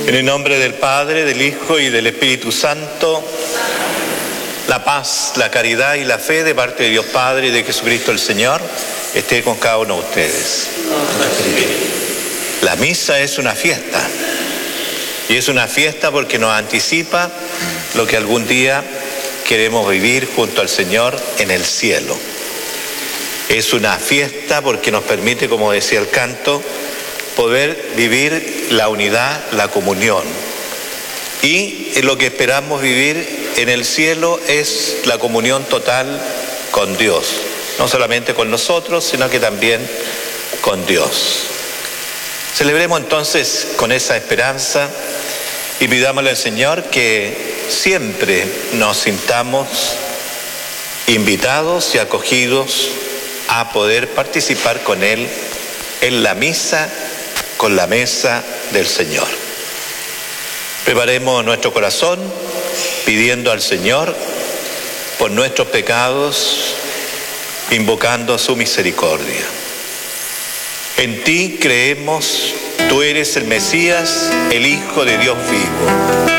En el nombre del Padre, del Hijo y del Espíritu Santo, la paz, la caridad y la fe de parte de Dios Padre y de Jesucristo el Señor esté con cada uno de ustedes. La misa es una fiesta, y es una fiesta porque nos anticipa lo que algún día queremos vivir junto al Señor en el cielo. Es una fiesta porque nos permite, como decía el canto, poder vivir la unidad, la comunión. Y lo que esperamos vivir en el cielo es la comunión total con Dios. No solamente con nosotros, sino que también con Dios. Celebremos entonces con esa esperanza y pidámosle al Señor que siempre nos sintamos invitados y acogidos a poder participar con Él en la misa, con la mesa del Señor. Preparemos nuestro corazón pidiendo al Señor por nuestros pecados, invocando su misericordia. En ti creemos, tú eres el Mesías, el Hijo de Dios vivo.